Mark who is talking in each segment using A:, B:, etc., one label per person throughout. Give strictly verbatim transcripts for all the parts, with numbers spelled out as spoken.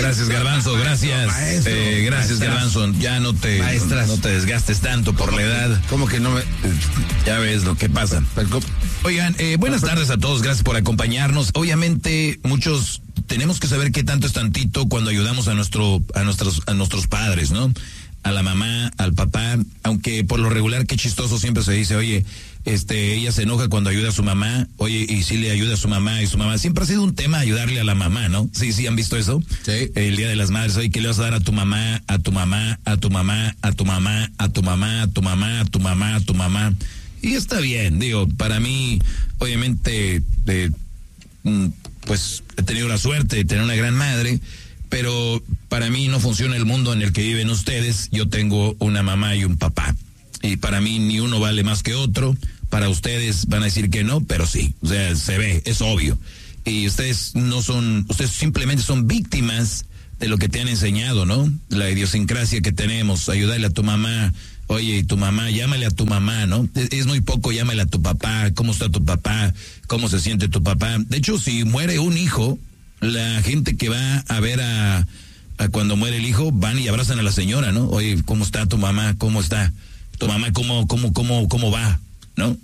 A: Gracias, Garbanzo, gracias. Maestro, eh, gracias, maestras. Garbanzo. Ya no te, no te desgastes tanto por la edad.
B: ¿Cómo que no me...?
A: Ya ves lo que pasa. Oigan, eh, buenas tardes a todos, gracias por acompañarnos. Obviamente, muchos tenemos que saber qué tanto es tantito cuando ayudamos a nuestro, a nuestros, a nuestros padres, ¿no? A la mamá, al papá, aunque por lo regular, qué chistoso siempre se dice, oye, este, ella se enoja cuando ayuda a su mamá, oye, y sí le ayuda a su mamá, y su mamá, siempre ha sido un tema ayudarle a la mamá, ¿no? Sí, sí, ¿han visto eso?
B: Sí.
A: El Día de las Madres, oye, ¿qué le vas a dar a tu mamá, a tu mamá, a tu mamá, a tu mamá, a tu mamá, a tu mamá, a tu mamá, a tu mamá? Y está bien, digo, para mí, obviamente, eh, pues he tenido la suerte de tener una gran madre, pero para mí no funciona el mundo en el que viven ustedes. Yo tengo una mamá y un papá, y para mí ni uno vale más que otro. Para ustedes van a decir que no, pero sí, o sea, se ve, es obvio. Y ustedes no son, ustedes simplemente son víctimas de lo que te han enseñado, ¿no? La idiosincrasia que tenemos, ayudarle a tu mamá. Oye, y tu mamá, llámale a tu mamá, ¿no? Es, es muy poco, llámale a tu papá, ¿cómo está tu papá? ¿Cómo se siente tu papá? De hecho, si muere un hijo, la gente que va a ver a, a cuando muere el hijo, van y abrazan a la señora, ¿no? Oye, ¿cómo está tu mamá? ¿Cómo está? Tu mamá, ¿cómo, cómo, cómo, cómo va? ¿No?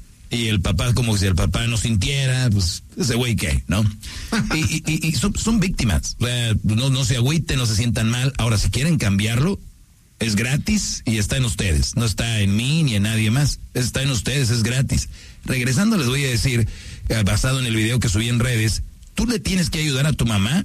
A: Y el papá, como si el papá no sintiera, pues, ese güey qué, ¿no? Y, y, y, y son, son víctimas, o sea, no, no se agüiten, no se sientan mal. Ahora, si quieren cambiarlo, es gratis y está en ustedes, no está en mí ni en nadie más, está en ustedes, es gratis. Regresando les voy a decir, eh, basado en el video que subí en redes, ¿tú le tienes que ayudar a tu mamá,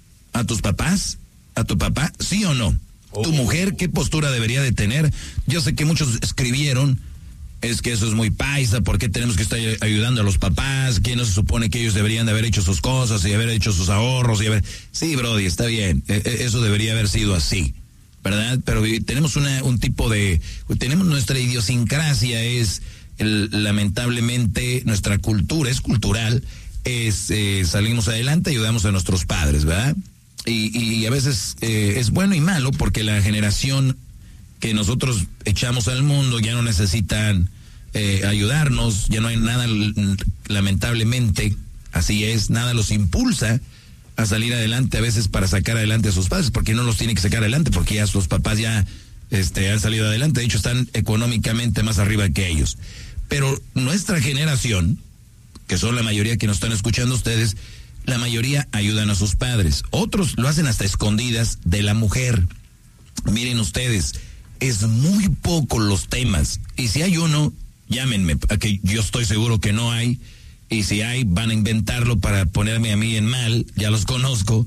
A: a tus papás, a tu papá, sí o no? Oh. ¿Tu mujer qué postura debería de tener? Yo sé que muchos escribieron, es que eso es muy paisa, ¿por qué tenemos que estar ayudando a los papás? ¿Quién no se supone que ellos deberían de haber hecho sus cosas y haber hecho sus ahorros? Y haber... Sí, brody, está bien, eso debería haber sido así, ¿verdad? Pero tenemos una, un tipo de, tenemos nuestra idiosincrasia, es el, lamentablemente nuestra cultura, es cultural, es eh, salimos adelante, ayudamos a nuestros padres, ¿verdad? Y, y a veces eh, es bueno y malo porque la generación que nosotros echamos al mundo ya no necesitan eh, ayudarnos, ya no hay nada, lamentablemente, así es, nada los impulsa a salir adelante a veces para sacar adelante a sus padres, porque no los tiene que sacar adelante, porque ya sus papás ya este, han salido adelante, de hecho están económicamente más arriba que ellos. Pero nuestra generación, que son la mayoría que nos están escuchando ustedes, la mayoría ayudan a sus padres, otros lo hacen hasta escondidas de la mujer. Miren ustedes, es muy poco los temas, y si hay uno, llámenme, a que yo estoy seguro que no hay. Y si hay, van a inventarlo para ponerme a mí en mal, ya los conozco.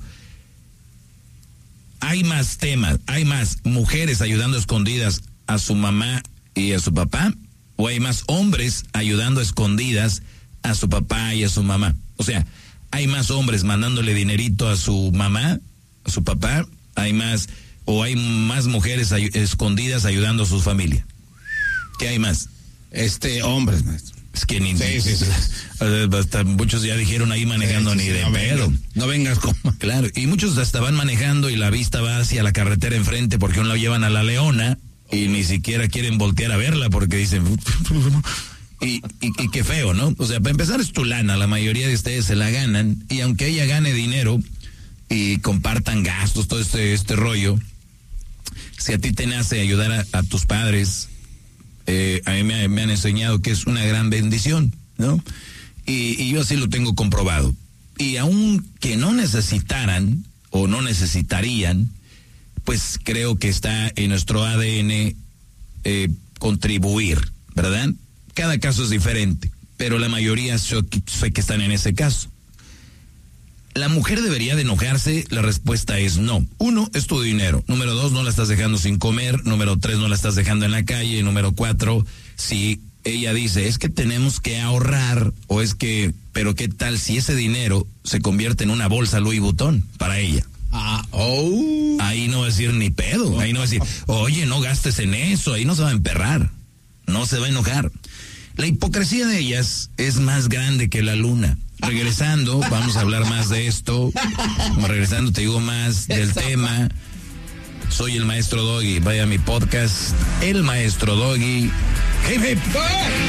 A: Hay más temas, hay más mujeres ayudando escondidas a su mamá y a su papá, o hay más hombres ayudando escondidas a su papá y a su mamá. O sea, hay más hombres mandándole dinerito a su mamá, a su papá, hay más, o hay más mujeres ay- escondidas ayudando a su familia. ¿Qué hay más?
B: Este, hombres, maestro.
A: Es que ni...
B: Sí, sí, sí.
A: Hasta muchos ya dijeron ahí manejando sí, sí, ni de
B: no
A: pedo.
B: Vengas, no vengas con...
A: Claro, y muchos hasta van manejando y la vista va hacia la carretera enfrente porque uno la llevan a la Leona y ni siquiera quieren voltear a verla porque dicen... Y, y, y qué feo, ¿no? O sea, para empezar es tu lana, la mayoría de ustedes se la ganan y aunque ella gane dinero y compartan gastos, todo este, este rollo, si a ti te nace ayudar a, a tus padres... Eh, a mí me, me han enseñado que es una gran bendición, ¿no? Y, y yo así lo tengo comprobado. Y aun que no necesitaran o no necesitarían, pues creo que está en nuestro A D N eh, contribuir, ¿verdad? Cada caso es diferente, pero la mayoría sé que están en ese caso. ¿La mujer debería de enojarse? La respuesta es no. Uno, es tu dinero. Número dos, no la estás dejando sin comer. Número tres, no la estás dejando en la calle. Número cuatro, si ella dice, es que tenemos que ahorrar, o es que, pero qué tal si ese dinero se convierte en una bolsa Louis Vuitton para ella.
B: Ah, oh.
A: Ahí no va a decir ni pedo. Ahí no va a decir, oye, no gastes en eso. Ahí no se va a emperrar. No se va a enojar. La hipocresía de ellas es más grande que la luna. Regresando, vamos a hablar más de esto. Regresando, te digo más del tema. Soy el Maestro Doggy. Vaya a mi podcast, El Maestro Doggy. Hip, hip.